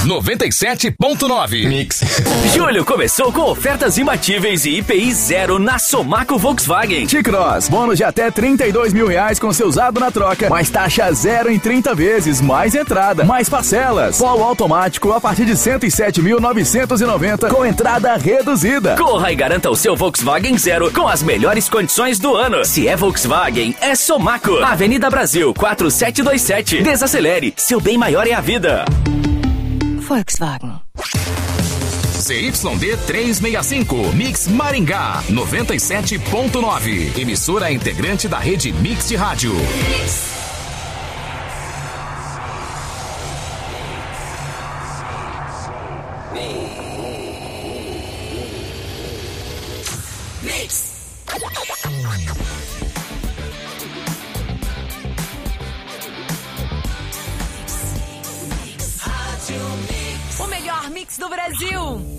97.9. Mix. Julho começou com ofertas imbatíveis e IPI zero na Somaco Volkswagen. T-Cross, bônus de até R$32 mil com seu usado na troca, mais taxa zero em 30 vezes, mais entrada, mais parcelas. Polo automático a partir de 107.990 com entrada reduzida. Corra e garanta o seu Volkswagen Zero com as melhores condições do ano. Se é Volkswagen, é Somaco. Avenida Brasil 4727. Desacelere, seu bem maior é a vida. Volkswagen. ZYD 365, Mix Maringá, 97.9. Emissora integrante da rede Mix de Rádio. Mix. O melhor mix do Brasil.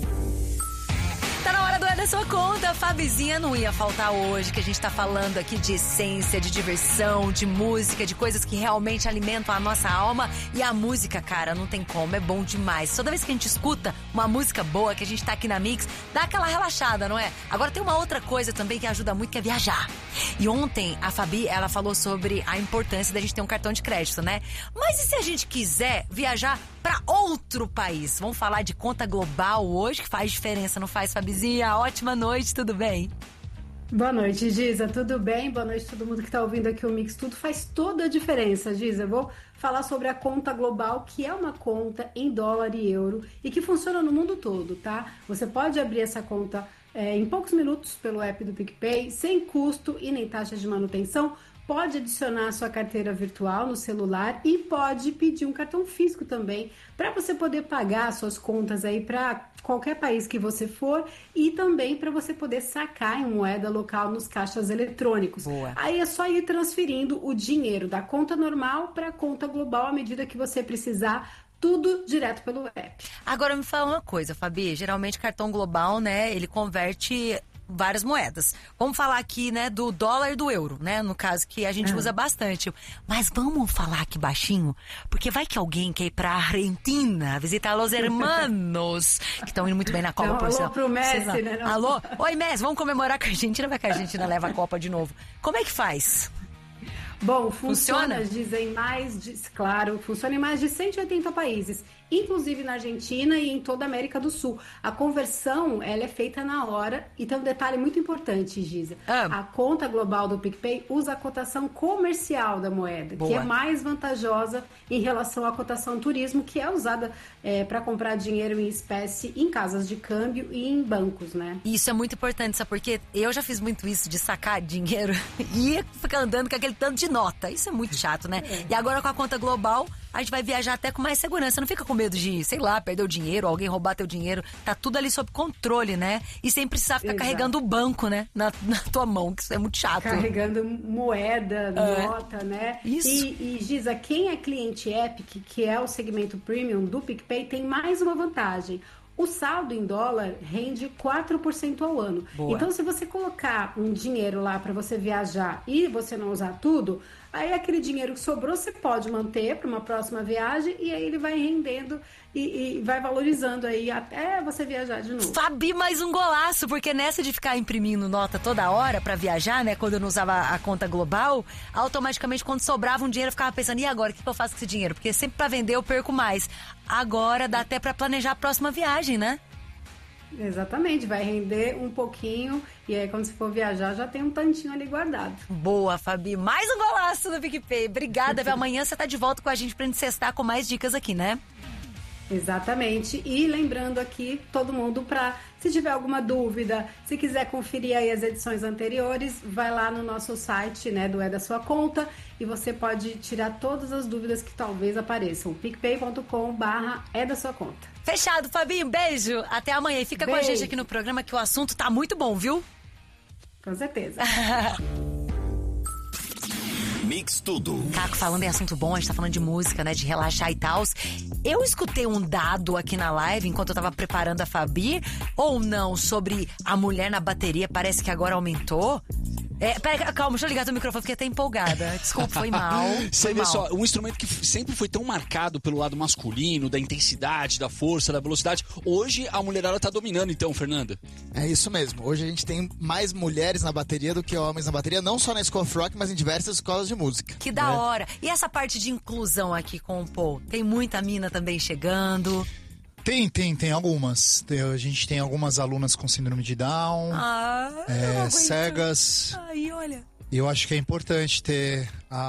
Tá na hora do É da Sua Conta. A Fabizinha não ia faltar hoje, que a gente tá falando aqui de essência, de diversão, de música, de coisas que realmente alimentam a nossa alma. E a música, cara, não tem como, é bom demais. Toda vez que a gente escuta uma música boa, que a gente tá aqui na Mix, dá aquela relaxada, não é? Agora tem uma outra coisa também que ajuda muito, que é viajar. E ontem a Fabi, ela falou sobre a importância da gente ter um cartão de crédito, né? Mas e se a gente quiser viajar pra outro país? Vamos falar de conta global hoje, que faz diferença, não faz, Fabizinha? Ótima noite, tudo bem? Boa noite, Giza, tudo bem? Boa noite a todo mundo que está ouvindo aqui o Mix. Tudo faz toda a diferença, Giza. Eu vou falar sobre a conta global, que é uma conta em dólar e euro e que funciona no mundo todo, tá? Você pode abrir essa conta em poucos minutos pelo app do PicPay, sem custo e nem taxa de manutenção. Pode adicionar a sua carteira virtual no celular e pode pedir um cartão físico também, para você poder pagar suas contas aí para qualquer país que você for e também para você poder sacar em moeda local nos caixas eletrônicos. Boa. Aí é só ir transferindo o dinheiro da conta normal para a conta global à medida que você precisar. Tudo direto pelo app. Agora me fala uma coisa, Fabi. Geralmente cartão global, né, ele converte várias moedas. Vamos falar aqui, né, do dólar e do euro, né, no caso que a gente usa bastante. Mas vamos falar aqui baixinho, porque vai que alguém quer ir pra Argentina visitar os hermanos, que estão indo muito bem na Copa. Não, alô pro Messi, né? Não. Alô? Oi, Messi, vamos comemorar com a Argentina, vai que a Argentina leva a Copa de novo. Como é que faz? Bom, funciona? Dizem claro, funciona em mais de 180 países, inclusive na Argentina e em toda a América do Sul. A conversão, ela é feita na hora e tem um detalhe muito importante, Giza. A conta global do PicPay usa a cotação comercial da moeda, que é mais vantajosa em relação à cotação turismo, que é usada para comprar dinheiro em espécie em casas de câmbio e em bancos, né? Isso é muito importante, sabe? Porque eu já fiz muito isso de sacar dinheiro e ficar andando com aquele tanto de nota. Isso é muito chato, né? E agora com a conta global, a gente vai viajar até com mais segurança. Não fica com medo de, sei lá, perder o dinheiro, alguém roubar teu dinheiro. Tá tudo ali sob controle, né? E sem precisar ficar carregando o banco, né? Na tua mão, que isso é muito chato. Carregando moeda, nota, né? Isso. E Giza, quem é cliente Epic, que é o segmento premium do PicPay, tem mais uma vantagem. O saldo em dólar rende 4% ao ano. Boa. Então, se você colocar um dinheiro lá para você viajar e você não usar tudo, aí aquele dinheiro que sobrou você pode manter para uma próxima viagem e aí ele vai rendendo e vai valorizando aí até você viajar de novo. Fabi, mais um golaço, porque nessa de ficar imprimindo nota toda hora pra viajar, né, quando eu não usava a conta global, automaticamente quando sobrava um dinheiro eu ficava pensando, e agora, o que eu faço com esse dinheiro? Porque sempre pra vender eu perco mais. Agora dá até pra planejar a próxima viagem, né? Exatamente, vai render um pouquinho e aí quando você for viajar já tem um tantinho ali guardado. Boa, Fabi, mais um golaço do PicPay. Obrigada, Vé. Amanhã você tá de volta com a gente pra gente cestar com mais dicas aqui, né? Exatamente, e lembrando aqui todo mundo para, se tiver alguma dúvida, se quiser conferir aí as edições anteriores, vai lá no nosso site, né, do É da Sua Conta, e você pode tirar todas as dúvidas que talvez apareçam, picpay.com/é da sua conta. Fechado, Fabinho, beijo, até amanhã e fica com a gente aqui no programa que o assunto tá muito bom, viu? Com certeza. Mix Tudo. Caco, falando em assunto bom, a gente tá falando de música, né? De relaxar e tal. Eu escutei um dado aqui na live, enquanto eu tava preparando a Fabi, ou não, sobre a mulher na bateria, parece que agora aumentou. Pera, calma, deixa eu ligar teu microfone, fiquei até empolgada. Desculpa, foi mal. Você vê só, um instrumento que sempre foi tão marcado pelo lado masculino, da intensidade, da força, da velocidade. Hoje a mulherada tá dominando, então, Fernanda. É isso mesmo. Hoje a gente tem mais mulheres na bateria do que homens na bateria, não só na School of Rock, mas em diversas escolas de música. Que da hora. E essa parte de inclusão aqui com o Paul? Tem muita mina também chegando? Tem algumas. A gente tem algumas alunas com síndrome de Down, cegas. Ai, olha. E eu acho que é importante ter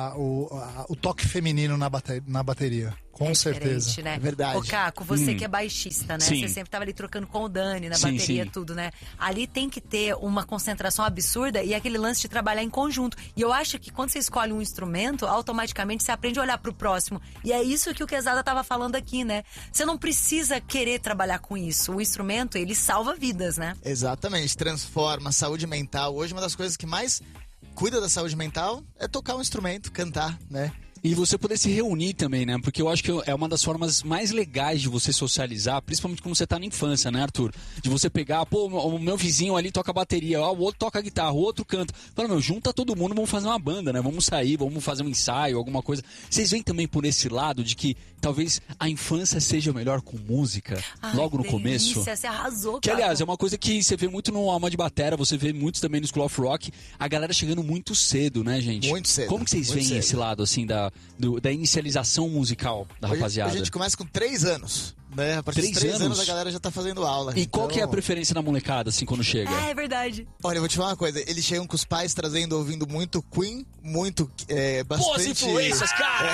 o toque feminino na bateria. Com certeza. Né? É verdade. Ô, Caco, você que é baixista, né? Sim. Você sempre tava ali trocando com o Dani na Sim, bateria, sim. tudo, né? Ali tem que ter uma concentração absurda e aquele lance de trabalhar em conjunto. E eu acho que quando você escolhe um instrumento, automaticamente você aprende a olhar pro próximo. E é isso que o Quezada tava falando aqui, né? Você não precisa querer trabalhar com isso. O instrumento, ele salva vidas, né? Exatamente, transforma, saúde mental. Hoje uma das coisas que mais cuida da saúde mental é tocar um instrumento, cantar, né? E você poder se reunir também, né? Porque eu acho que é uma das formas mais legais de você socializar, principalmente quando você tá na infância, né, Arthur? De você pegar, o meu vizinho ali toca bateria, o outro toca guitarra, o outro canta. Fala, junta todo mundo, vamos fazer uma banda, né? Vamos sair, vamos fazer um ensaio, alguma coisa. Vocês veem também por esse lado de que talvez a infância seja melhor com música, logo no começo? Você arrasou, Que, Caco. aliás, é uma coisa que você vê muito no Alma de Batera, você vê muito também no School of Rock, a galera chegando muito cedo, né, gente? Muito cedo. Como que vocês muito veem cedo. esse lado, assim, da inicialização musical da rapaziada? Hoje a gente começa com 3 anos, né? A partir de 3 anos a galera já tá fazendo aula. E qual que é a preferência da molecada, assim, quando chega? É verdade. Olha, eu vou te falar uma coisa. Eles chegam com os pais ouvindo muito Queen, muito, bastante... Pô, as influências,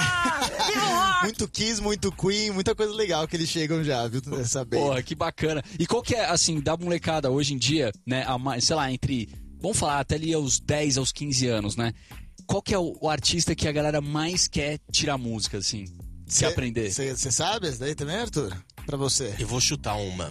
cara! Muito Kiss, muito Queen, muita coisa legal que eles chegam já, viu? Saber. Porra, que bacana. E qual que é, assim, da molecada hoje em dia, né, sei lá, vamos falar, até ali aos 10, aos 15 anos, né? Qual que é o artista que a galera mais quer tirar música, assim? Se aprender? Você sabe essa daí também, Arthur? Pra você. Eu vou chutar uma.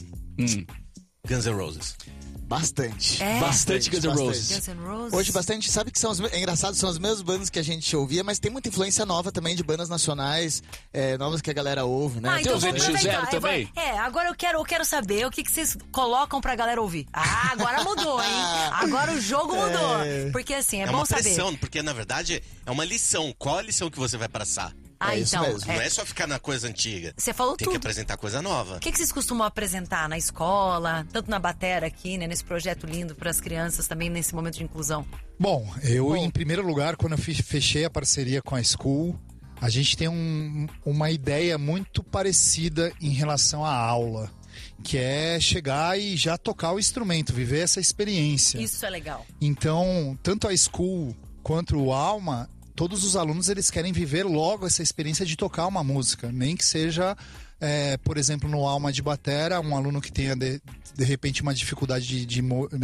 Guns N' Roses. Bastante. Bastante Guns N' Roses. Guns N' Roses. Hoje bastante, sabe que é engraçado, são as mesmas bandas que a gente ouvia, mas tem muita influência nova também de bandas nacionais, novas que a galera ouve, né? Então Tem os vamos NX0 aproveitar. também? Agora eu quero saber o que vocês colocam pra galera ouvir. Ah, agora mudou, hein? Agora o jogo mudou. Porque assim, é bom uma saber. pressão, porque na verdade é uma lição. Qual a lição que você vai passar? Ah, isso então. mesmo. Não é só ficar na coisa antiga. Você falou Tem tudo. que apresentar coisa nova. O que vocês costumam apresentar na escola, tanto na batera aqui, né, nesse projeto lindo para as crianças também nesse momento de inclusão? Bom, em primeiro lugar, quando eu fechei a parceria com a School, a gente tem uma ideia muito parecida em relação à aula, que é chegar e já tocar o instrumento, viver essa experiência. Isso é legal. Então, tanto a School quanto o Alma, todos os alunos eles querem viver logo essa experiência de tocar uma música, nem que seja, por exemplo, no Alma de Batera, um aluno que tenha de repente uma dificuldade de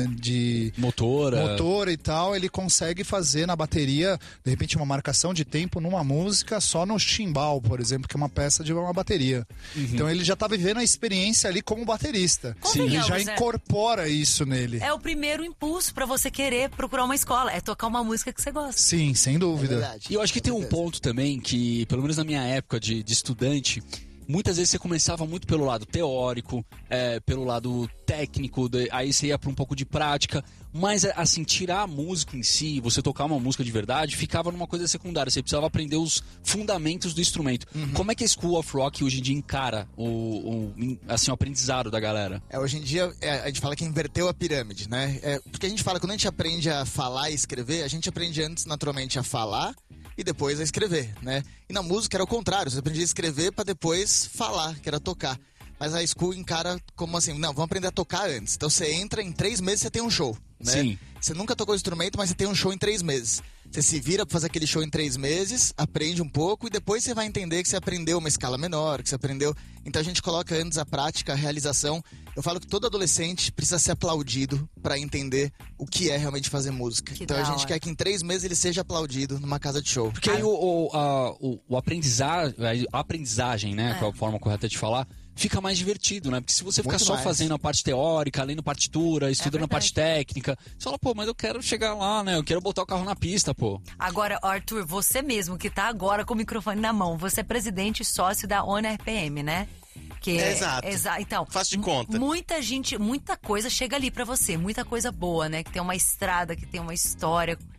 motora e tal, ele consegue fazer na bateria, de repente, uma marcação de tempo numa música só no chimbal, por exemplo, que é uma peça de uma bateria. Então ele já está vivendo a experiência ali como baterista. Ele já incorpora isso nele. É o primeiro impulso para você querer procurar uma escola, é tocar uma música que você gosta. Sim, sem dúvida. E eu acho que tem um ponto também que, pelo menos na minha época de estudante, muitas vezes você começava muito pelo lado teórico, pelo lado técnico, aí você ia para um pouco de prática, mas assim, tirar a música em si, você tocar uma música de verdade, ficava numa coisa secundária, você precisava aprender os fundamentos do instrumento. Como é que a School of Rock hoje em dia encara o aprendizado da galera? Hoje em dia, a gente fala que inverteu a pirâmide, né? Porque a gente fala, quando a gente aprende a falar e escrever, a gente aprende antes, naturalmente, a falar e depois a escrever, né? E na música era o contrário, você aprendia a escrever para depois falar, que era tocar. Mas a School encara como assim, não, vamos aprender a tocar antes. Então você entra, em 3 meses você tem um show, né? Sim. Você nunca tocou instrumento, mas você tem um show em 3 meses. Você se vira pra fazer aquele show em 3 meses, aprende um pouco e depois você vai entender que você aprendeu uma escala menor, que você aprendeu... Então a gente coloca antes a prática, a realização. Eu falo que todo adolescente precisa ser aplaudido pra entender o que é realmente fazer música. Então a gente quer que em 3 meses ele seja aplaudido numa casa de show. Porque aí a aprendizagem, né, que é a forma correta de falar, fica mais divertido, né? Porque se você ficar só fazendo a parte teórica, lendo partitura, estudando a parte técnica, você fala, pô, mas eu quero chegar lá, né? Eu quero botar o carro na pista, pô. Agora, Arthur, você mesmo que tá agora com o microfone na mão, você é presidente e sócio da ONU RPM, né? Exato. Então, faço de conta. Muita coisa chega ali pra você, muita coisa boa, né? Que tem uma estrada, que tem uma história.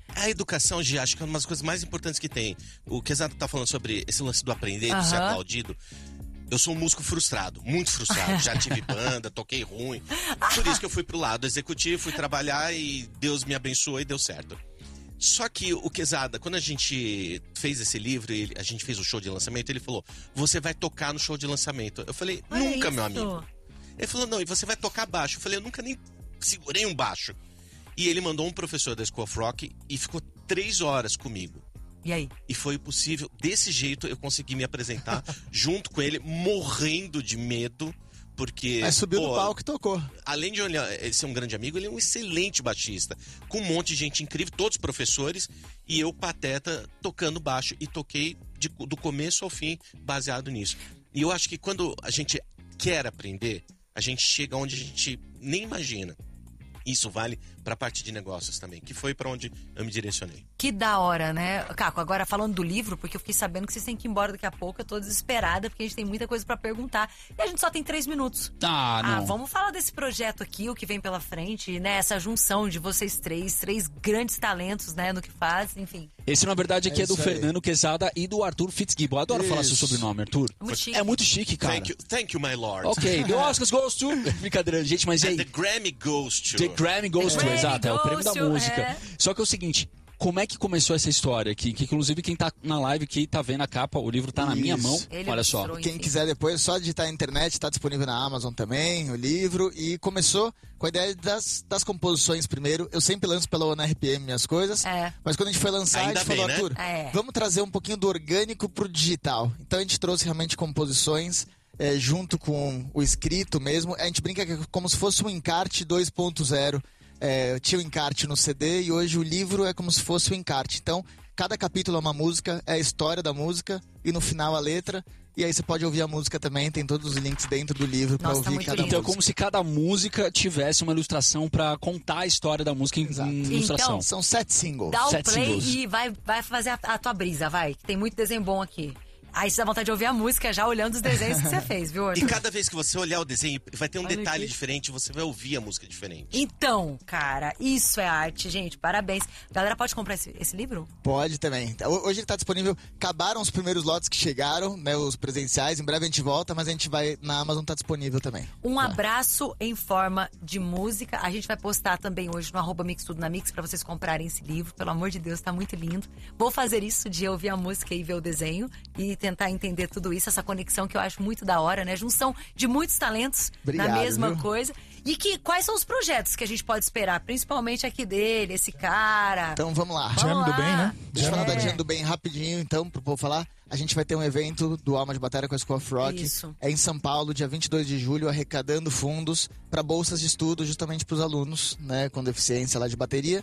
A educação, Gi, acho que é uma das coisas mais importantes que tem. O que Exato tá falando sobre esse lance do aprender, de ser aplaudido. Eu sou um músico frustrado, muito frustrado. Já tive banda, toquei ruim. Por isso que eu fui pro lado executivo, fui trabalhar e Deus me abençoou e deu certo. Só que o Quezada, quando a gente fez esse livro, a gente fez o show de lançamento, ele falou, você vai tocar no show de lançamento. Eu falei, nunca, meu amigo. Ele falou, não, e você vai tocar baixo. Eu falei, eu nunca nem segurei um baixo. E ele mandou um professor da School of Rock e ficou 3 horas comigo. E aí? E foi possível, desse jeito eu consegui me apresentar junto com ele, morrendo de medo, porque... Aí subiu no palco e tocou. Além de ele ser um grande amigo, ele é um excelente baixista, com um monte de gente incrível, todos professores, e eu, pateta, tocando baixo. E toquei do começo ao fim, baseado nisso. E eu acho que quando a gente quer aprender, a gente chega onde a gente nem imagina. Isso vale pra parte de negócios também, que foi pra onde eu me direcionei. Que da hora, né? Caco, agora falando do livro, porque eu fiquei sabendo que vocês têm que ir embora daqui a pouco. Eu tô desesperada, porque a gente tem muita coisa pra perguntar. E a gente só tem 3 minutos. Não. Vamos falar desse projeto aqui, o que vem pela frente, né? Essa junção de vocês três grandes talentos, né? No que fazem, enfim. Esse, na verdade, aqui é do isso aí. Fernando Quezada e do Arthur Fitzgibbon. Eu adoro falar seu sobrenome, Arthur. Muito chique. É muito chique, cara. Thank you, my lord. Ok, the Oscars goes to... Brincadeira, gente, mas e aí? The Grammy goes to... The Grammy goes to, Grammy exato, é o prêmio da goes to, música. é. Só que é o seguinte, como é que começou essa história aqui? Que inclusive quem tá na live aqui tá vendo a capa, o livro tá na minha mão, Ele olha só. mostrou, Quem enfim. quiser depois, só digitar na internet, tá disponível na Amazon também, o livro. E começou com a ideia das composições primeiro. Eu sempre lanço pela ONU RPM minhas coisas, mas quando a gente foi lançar, Ainda a gente falou, bem, né? Arthur, vamos trazer um pouquinho do orgânico pro digital. Então a gente trouxe realmente composições junto com o escrito mesmo. A gente brinca que é como se fosse um encarte 2.0. Tinha o encarte no CD e hoje o livro é como se fosse o encarte. Então, cada capítulo é uma música, é a história da música e no final a letra. E aí você pode ouvir a música também, tem todos os links dentro do livro pra Nossa, tá ouvir muito cada lindo. Então é música. como se cada música tivesse uma ilustração pra contar a história da música em ilustração. Então, São 7 singles. Dá o 7 play singles. e vai fazer a tua brisa, vai. Que tem muito desenho bom aqui. Aí você dá vontade de ouvir a música já olhando os desenhos que você fez, viu, E Arthur? cada vez que você olhar o desenho, vai ter um Olha detalhe aqui. diferente, você vai ouvir a música diferente. Então, cara, isso é arte, gente. Parabéns. A galera pode comprar esse livro? Pode também. Hoje ele tá disponível. Acabaram os primeiros lotes que chegaram, né? Os presenciais. Em breve a gente volta, mas a gente vai. Na Amazon tá disponível também. Um abraço em forma de música. A gente vai postar também hoje no @mixtudonamix pra vocês comprarem esse livro. Pelo amor de Deus, tá muito lindo. Vou fazer isso de ouvir a música e ver o desenho e tentar entender tudo isso, essa conexão que eu acho muito da hora, né? Junção de muitos talentos Obrigado, na mesma viu? coisa. E quais são os projetos que a gente pode esperar? Principalmente aqui dele, esse cara. Então vamos lá. Jam do Bem, né? Deixa eu falar da É. Jam do Bem rapidinho, então, pro povo falar. A gente vai ter um evento do Alma de Bateria com a School of Rock. Isso. É em São Paulo, dia 22 de julho, arrecadando fundos para bolsas de estudo justamente para os alunos, né, com deficiência lá de bateria.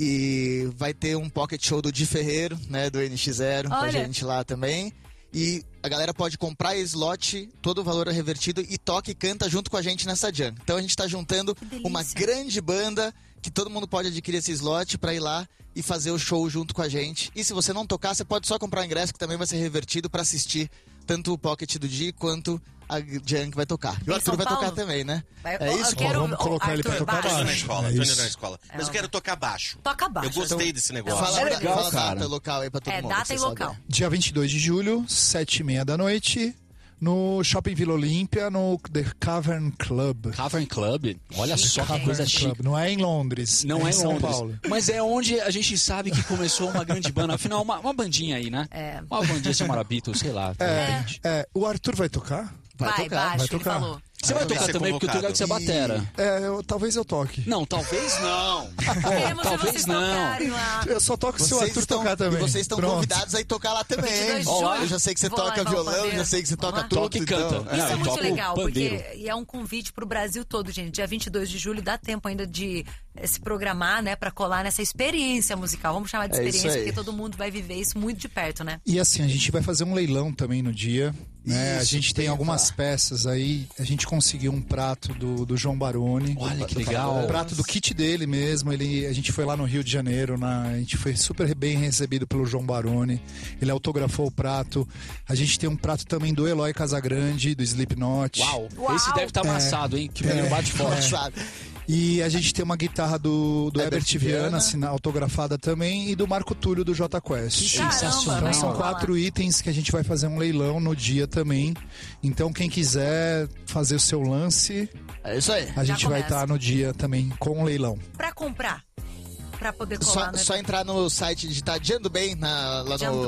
E vai ter um pocket show do Di Ferreiro, né, do NX0, com a Olha. gente lá também. E a galera pode comprar slot, todo o valor é revertido e toca e canta junto com a gente nessa jam. Então a gente tá juntando delícia. uma grande banda que todo mundo pode adquirir esse slot pra ir lá e fazer o show junto com a gente. E se você não tocar, você pode só comprar o ingresso que também vai ser revertido pra assistir tanto o Pocket do Di quanto a jam que vai tocar. E o Em Arthur São vai Paulo? tocar também, né? Eu isso? quero- Vamos colocar ele pra Arthur, tocar baixo. Tô indo na baixo. escola, É tô indo isso. na escola. Mas eu quero tocar baixo. Toca baixo. Eu gostei desse negócio. Fala, É legal, fala a cara. data local aí pra todo mundo. Data pra e você local. saber. Dia 22 de julho, 7h30 da noite, no Shopping Vila Olímpia, no The Cavern Club. Cavern Club, olha só que Cavern coisa Club. chique. Não é em Londres, Não é em em São Londres, Paulo. mas é onde a gente sabe que começou uma grande banda. Afinal, uma bandinha aí, né? É. Uma bandinha chamada Beatles, sei lá. de repente. O Arthur vai tocar? Vai tocar, baixo, vai ele tocar. falou. Você vai Tem que tocar ser também, porque eu tô ligado que você é batera. Talvez eu toque. Não, talvez não. Queremos ver talvez vocês não. tocarem lá. Eu só toco se o Vocês Arthur estão, tocar também. E vocês estão Pronto. convidados a ir tocar lá também, hein? 22 de Ó, julho. eu já sei que você Vou toca levar o violão, pandeiro. já sei que você toca Vamos lá? tudo. Toca e canta. Então, Isso Não, é eu muito toco legal, pandeiro. porque e é um convite pro Brasil todo, gente. Dia 22 de julho dá tempo ainda de se programar, né, pra colar nessa experiência musical. Vamos chamar de É isso experiência, aí. porque todo mundo vai viver isso muito de perto, né? E assim, a gente vai fazer um leilão também no dia. Né? A Isso, gente tem tem algumas que peças aí. A gente conseguiu um prato do João Baroni. Olha que legal. Um prato do kit dele mesmo. A gente foi lá no Rio de Janeiro. A gente foi super bem recebido pelo João Baroni. Ele autografou o prato. A gente tem um prato também do Eloy Casagrande, do Slipknot. Uau, Uau. esse deve estar amassado, hein? Que o menino bate forte. Sabe? E a gente tem uma guitarra do Herbert Viana, autografada também, e do Marco Túlio do J Quest. Sensacional. Então são 4 itens que a gente vai fazer um leilão no dia também. Então quem quiser fazer o seu lance, é isso aí. A gente vai estar no dia também com o leilão. Pra comprar, pra poder colar. Só entrar no site, digitar Diando Bem lá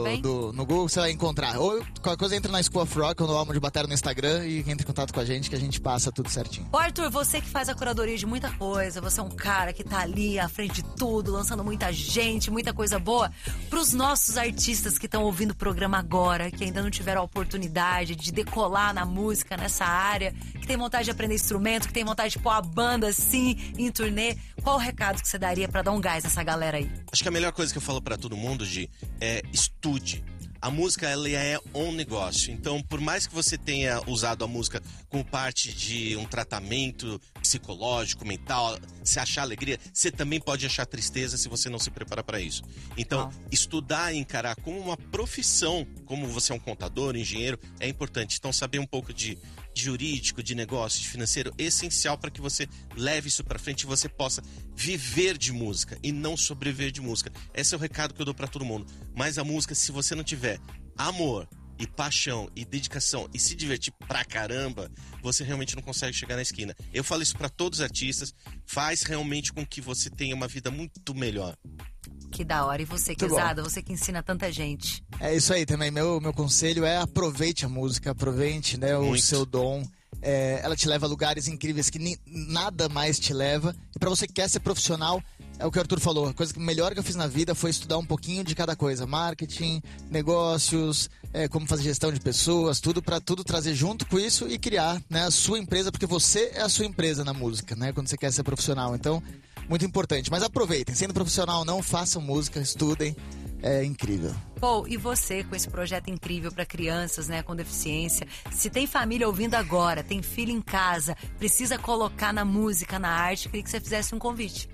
no Google, você vai encontrar. Ou qualquer coisa, entra na School of Rock ou no Alma de Bateria no Instagram e entra em contato com a gente que a gente passa tudo certinho. Ô Arthur, você que faz a curadoria de muita coisa, você é um cara que tá ali à frente de tudo, lançando muita gente, muita coisa boa. Pros nossos artistas que estão ouvindo o programa agora, que ainda não tiveram a oportunidade de decolar na música, nessa área, que tem vontade de aprender instrumento, que tem vontade de pôr a banda assim em turnê, qual o recado que você daria pra dar um gás nessa galera aí? Acho que a melhor coisa que eu falo pra todo mundo, Gi, é estude. A música, ela é um negócio. Então, por mais que você tenha usado a música como parte de um tratamento psicológico, mental, se achar alegria, você também pode achar tristeza se você não se preparar para isso. Então, estudar e encarar como uma profissão, como você é um contador, engenheiro, é importante. Então, saber um pouco de jurídico, de negócio, de financeiro, é essencial para que você leve isso para frente e você possa viver de música e não sobreviver de música. Esse é o recado que eu dou para todo mundo. Mas a música, se você não tiver amor e paixão e dedicação e se divertir pra caramba, você realmente não consegue chegar na esquina. Eu falo isso para todos os artistas, faz realmente com que você tenha uma vida muito melhor. Que da hora. E você, Quezada, você que ensina tanta gente. É isso aí também. Meu conselho é aproveite a música, aproveite, né, o seu dom. Ela te leva a lugares incríveis que nada mais te leva. E pra você que quer ser profissional, é o que o Arthur falou. A coisa melhor que eu fiz na vida foi estudar um pouquinho de cada coisa. Marketing, negócios, como fazer gestão de pessoas, tudo pra tudo trazer junto com isso e criar, né, a sua empresa, porque você é a sua empresa na música, né, quando você quer ser profissional. Então, muito importante. Mas aproveitem. Sendo profissional, não façam música, estudem. É incrível. Pô, e você com esse projeto incrível para crianças, né, com deficiência? Se tem família ouvindo agora, tem filho em casa, precisa colocar na música, na arte, queria que você fizesse um convite.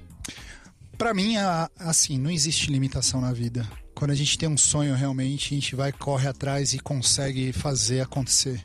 Pra mim, assim, não existe limitação na vida. Quando a gente tem um sonho realmente, a gente vai, corre atrás e consegue fazer acontecer.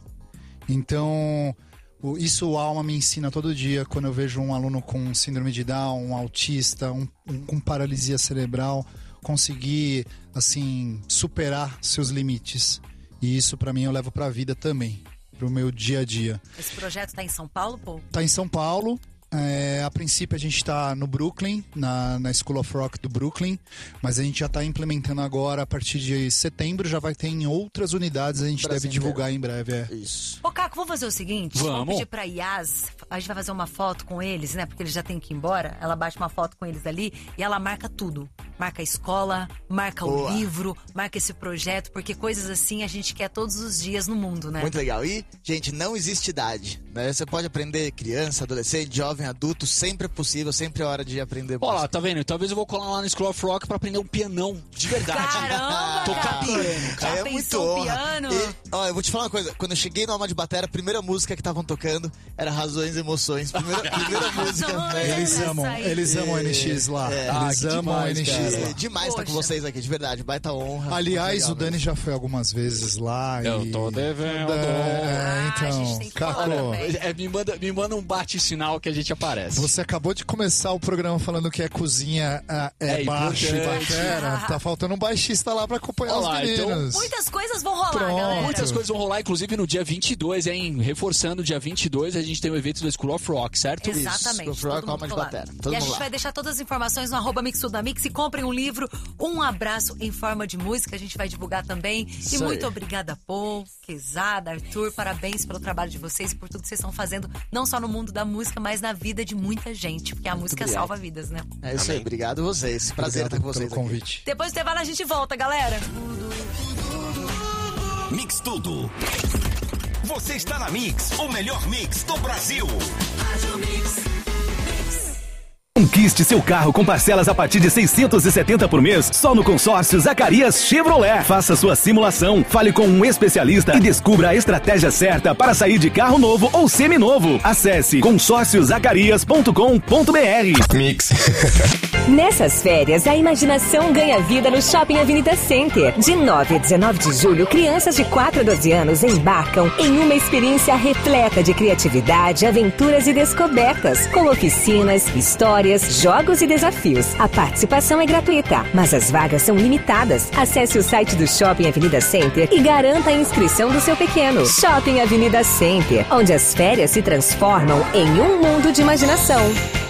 Então, isso o Alma me ensina todo dia, quando eu vejo um aluno com síndrome de Down, um autista, com paralisia cerebral, conseguir, assim, superar seus limites. E isso, pra mim, eu levo pra vida também, pro meu dia a dia. Esse projeto tá em São Paulo, pô? Tá em São Paulo. A princípio a gente está no Brooklyn, na School of Rock do Brooklyn, mas a gente já está implementando agora, a partir de setembro já vai ter em outras unidades, a gente deve divulgar em breve. Isso. Ô Caco, vamos fazer o seguinte, vamos pedir pra Yas, a gente vai fazer uma foto com eles, né, porque eles já têm que ir embora, ela bate uma foto com eles ali e ela marca tudo. Marca a escola, marca o livro, marca esse projeto, porque coisas assim a gente quer todos os dias no mundo, né? Muito legal. E, gente, não existe idade, né? Você pode aprender criança, adolescente, jovem, adulto, sempre é possível, sempre é hora de aprender. Ó lá, tá vendo? Talvez eu vou colar lá no School of Rock pra aprender um pianão, de verdade. Caramba, tocar piano, cara. É muito honra. Piano? E, ó, eu vou te falar uma coisa, quando eu cheguei no Alma de Bateria, a primeira música que estavam tocando era Razões e Emoções. Primeira música. Né? Eles amam o NX lá. Eles amam o NX lá. Demais estar com vocês aqui, de verdade. Baita honra. Aliás, o Dani já foi algumas vezes lá. Eu tô devendo. Então, Caco, me manda um bate-sinal que a gente aparece. Você acabou de começar o programa falando que cozinha baixo e batera. Tá faltando um baixista lá pra acompanhar os meninos. Então, muitas coisas vão rolar, galera. Muitas coisas vão rolar, inclusive no dia 22, hein? Reforçando, dia 22 a gente tem o evento do School of Rock, certo? Exatamente. School of Rock, Alma de Bateria. E a gente vai deixar todas as informações no @mixtudamix e comprem um livro, Um Abraço em Forma de Música, a gente vai divulgar também. Isso e muito aí. Obrigada, Paul, Quezada, Arthur, parabéns pelo trabalho de vocês e por tudo que vocês estão fazendo, não só no mundo da música, mas na vida de muita gente, porque a música salva vidas, né? É isso aí, obrigado a vocês. Prazer estar com vocês pelo convite. Depois do intervalo a gente volta, galera. Mix Tudo. Você está na Mix, o melhor mix do Brasil. Conquiste seu carro com parcelas a partir de R$670 por mês, só no consórcio Zacarias Chevrolet. Faça sua simulação, fale com um especialista e descubra a estratégia certa para sair de carro novo ou seminovo. Acesse consórciozacarias.com.br. Mix. Nessas férias, a imaginação ganha vida no Shopping Avenida Center. De 9 a 19 de julho, crianças de 4 a 12 anos embarcam em uma experiência repleta de criatividade, aventuras e descobertas, com oficinas, histórias, jogos e desafios. A participação é gratuita, mas as vagas são limitadas. Acesse o site do Shopping Avenida Center e garanta a inscrição do seu pequeno. Shopping Avenida Center, onde as férias se transformam em um mundo de imaginação.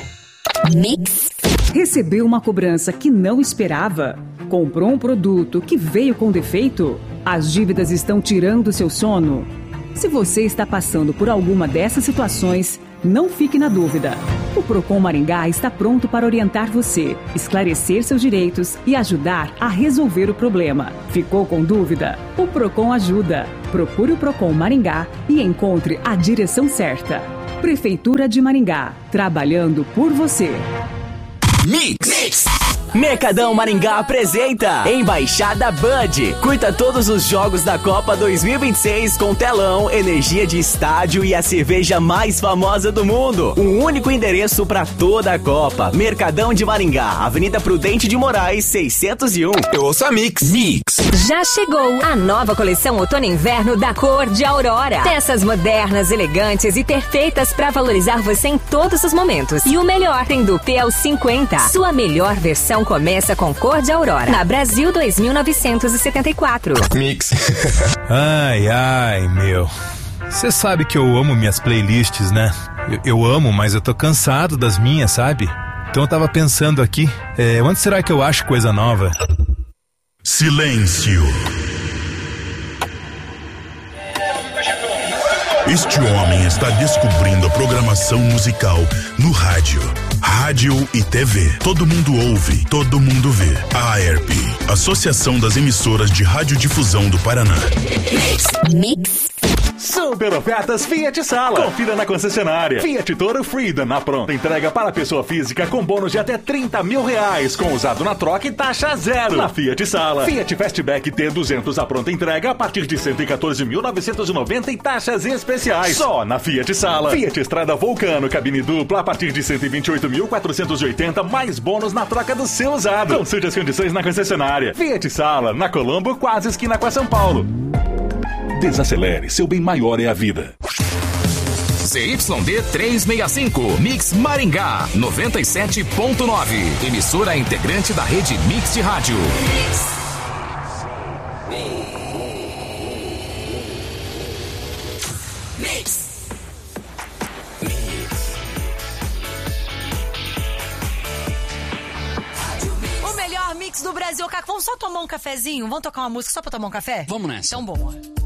Mix. Recebeu uma cobrança que não esperava? Comprou um produto que veio com defeito? As dívidas estão tirando seu sono? Se você está passando por alguma dessas situações, não fique na dúvida. O Procon Maringá está pronto para orientar você, esclarecer seus direitos e ajudar a resolver o problema. Ficou com dúvida? O Procon ajuda. Procure o Procon Maringá e encontre a direção certa. Prefeitura de Maringá, trabalhando por você. Mix. Mercadão Maringá apresenta Embaixada Bud. Curta todos os jogos da Copa 2026 com telão, energia de estádio e a cerveja mais famosa do mundo. Um único endereço para toda a Copa. Mercadão de Maringá, Avenida Prudente de Moraes, 601. Eu ouço a Mix. Já chegou a nova coleção Outono e Inverno da Cor de Aurora. Peças modernas, elegantes e perfeitas para valorizar você em todos os momentos. E o melhor, tem dupê aos 50. Sua melhor versão começa com Cor de Aurora. Na Brasil 2974. Mix. Ai, meu. Você sabe que eu amo minhas playlists, né? Eu amo, mas eu tô cansado das minhas, sabe? Então eu tava pensando aqui, onde será que eu acho coisa nova? Silêncio. Este homem está descobrindo a programação musical no rádio e TV. Todo mundo ouve, todo mundo vê. A AERP, Associação das Emissoras de Radiodifusão do Paraná. Mix. Super ofertas Fiat Sala. Confira na concessionária. Fiat Toro Freedom na pronta entrega para pessoa física com bônus de até R$30 mil com usado na troca e taxa zero. Na Fiat Sala. Fiat Fastback T200 a pronta entrega a partir de R$114.990 e taxas especiais. Só na Fiat Sala. Fiat Estrada Vulcano cabine dupla a partir de R$128.480 mais bônus na troca do seu usado. Consulte as condições na concessionária. Fiat Sala, na Colombo, quase esquina com a São Paulo. Desacelere, seu bem maior é a vida. ZYD 365, Mix Maringá, 97.9. Emissora integrante da rede Mix de Rádio. Mix. O melhor mix do Brasil. Vamos só tomar um cafezinho? Vamos tocar uma música só pra tomar um café? Vamos nessa. Então, bom.